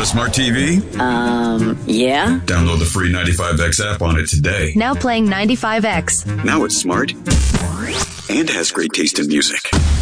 a smart TV? Yeah. Download the free 95X app on it today. Now playing 95X. Now it's smart and has great taste in music.